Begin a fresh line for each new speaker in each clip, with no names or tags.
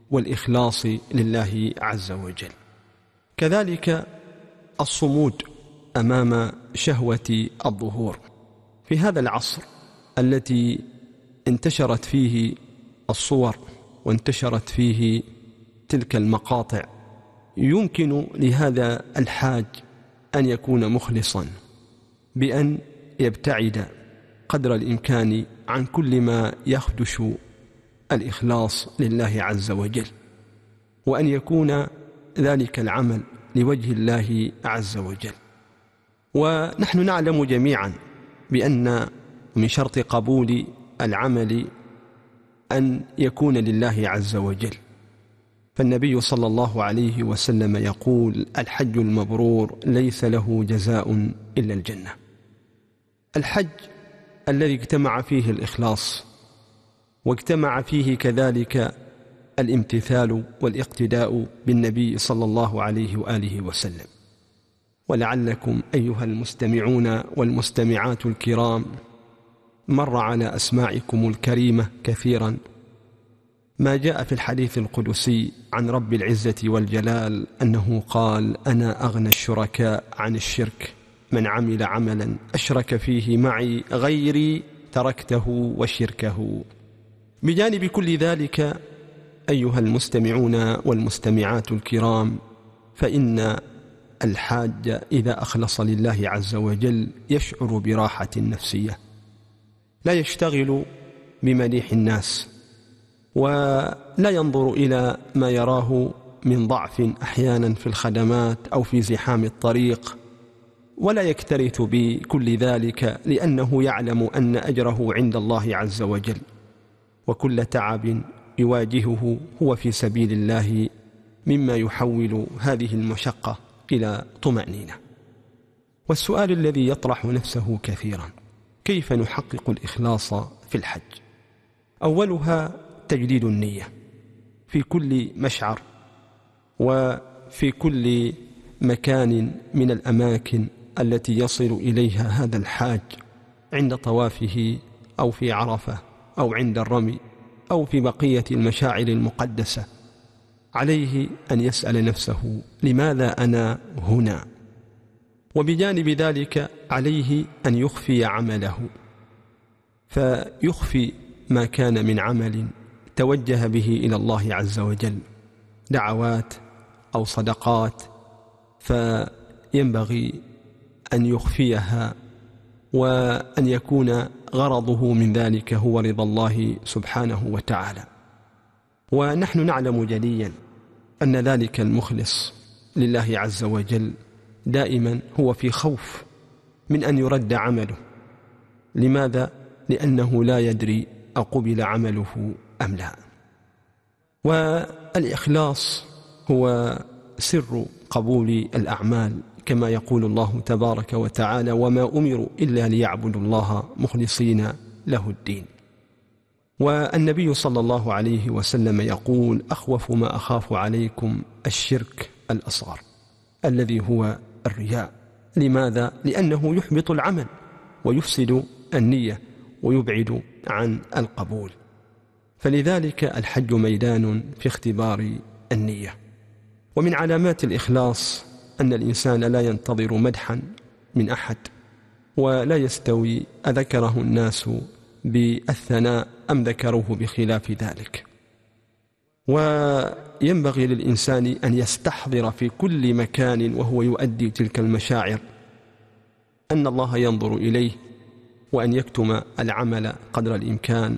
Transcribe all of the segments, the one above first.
والإخلاص لله عز وجل. كذلك الصمود أمام شهوة الظهور. في هذا العصر التي انتشرت فيه الصور وانتشرت فيه تلك المقاطع، يمكن لهذا الحاج أن يكون مخلصا بأن يبتعد قدر الإمكان عن كل ما يخدش الإخلاص لله عز وجل، وأن يكون ذلك العمل لوجه الله عز وجل. ونحن نعلم جميعا بأن من شرط قبول العمل أن يكون لله عز وجل. فالنبي صلى الله عليه وسلم يقول: الحج المبرور ليس له جزاء إلا الجنة. الحج الذي اجتمع فيه الإخلاص واجتمع فيه كذلك الامتثال والاقتداء بالنبي صلى الله عليه وآله وسلم. ولعلكم أيها المستمعون والمستمعات الكرام مر على أسماعكم الكريمة كثيرا ما جاء في الحديث القدسي عن رب العزة والجلال أنه قال: أنا أغنى الشركاء عن الشرك، من عمل عملا أشرك فيه معي غيري تركته وشركه. بجانب كل ذلك أيها المستمعون والمستمعات الكرام، فإن الحاج إذا أخلص لله عز وجل يشعر براحة نفسية، لا يشتغل بمديح الناس، ولا ينظر إلى ما يراه من ضعف أحيانا في الخدمات أو في زحام الطريق، ولا يكترث بكل ذلك، لأنه يعلم أن أجره عند الله عز وجل، وكل تعب يواجهه هو في سبيل الله، مما يحول هذه المشقة إلى طمأنينة. والسؤال الذي يطرح نفسه كثيرا: كيف نحقق الإخلاص في الحج؟ أولها تجديد النية في كل مشعر وفي كل مكان من الأماكن التي يصل إليها هذا الحاج، عند طوافه أو في عرفة أو عند الرمي أو في بقية المشاعر المقدسة. عليه أن يسأل نفسه: لماذا أنا هنا؟ وبجانب ذلك عليه أن يخفي عمله، فيخفي ما كان من عمل توجه به إلى الله عز وجل، دعوات أو صدقات، فينبغي أن يخفيها، وأن يكون غرضه من ذلك هو رضا الله سبحانه وتعالى. ونحن نعلم جليا أن ذلك المخلص لله عز وجل دائما هو في خوف من أن يرد عمله. لماذا؟ لأنه لا يدري أقبل عمله أم لا. والإخلاص هو سر قبول الأعمال، كما يقول الله تبارك وتعالى: وما أمروا إلا ليعبدوا الله مخلصين له الدين. والنبي صلى الله عليه وسلم يقول: أخوف ما أخاف عليكم الشرك الأصغر الذي هو الرياء. لماذا؟ لأنه يحبط العمل ويفسد النية ويبعد عن القبول. فلذلك الحج ميدان في اختبار النية. ومن علامات الإخلاص أن الإنسان لا ينتظر مدحا من أحد، ولا يستوي أذكره الناس بالثناء أم ذكروه بخلاف ذلك. وينبغي للإنسان أن يستحضر في كل مكان وهو يؤدي تلك المشاعر أن الله ينظر إليه، وأن يكتم العمل قدر الإمكان،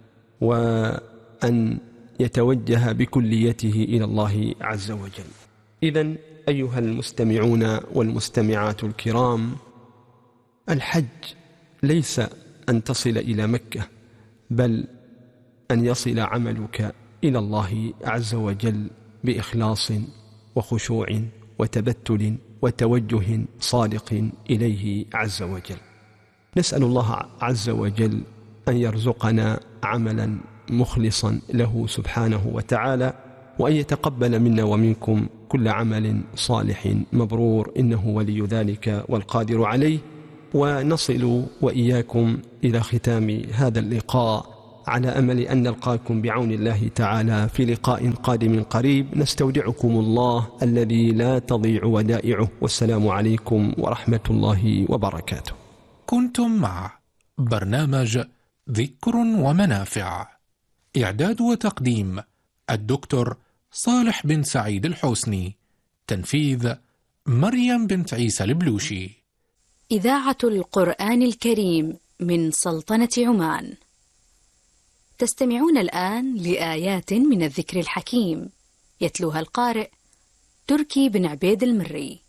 وأن يتوجه بكليته إلى الله عز وجل. إذن أيها المستمعون والمستمعات الكرام، الحج ليس أن تصل إلى مكة، بل أن يصل عملك إلى الله عز وجل بإخلاص وخشوع وتبتل وتوجه صادق إليه عز وجل. نسأل الله عز وجل أن يرزقنا عملا مخلصا له سبحانه وتعالى، وأن يتقبل منا ومنكم كل عمل صالح مبرور، إنه ولي ذلك والقادر عليه. ونصل وإياكم إلى ختام هذا اللقاء على أمل أن نلقاكم بعون الله تعالى في لقاء قادم قريب. نستودعكم الله الذي لا تضيع ودائعه، والسلام عليكم ورحمة الله وبركاته.
كنتم مع برنامج ذكر ومنافع، إعداد وتقديم الدكتور صالح بن سعيد الحسني، تنفيذ مريم بنت عيسى البلوشي.
إذاعة القرآن الكريم من سلطنة عمان. تستمعون الآن لآيات من الذكر الحكيم، يتلوها القارئ تركي بن عبيد المري.